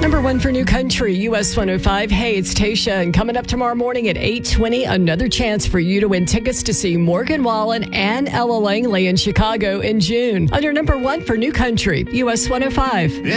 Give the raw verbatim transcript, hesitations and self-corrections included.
Number one for New Country, U S one oh five. Hey, it's Tasha. And coming up tomorrow morning at eight twenty, another chance for you to win tickets to see Morgan Wallen and Ella Langley in Chicago in June. Under number one for New Country, U S one oh five.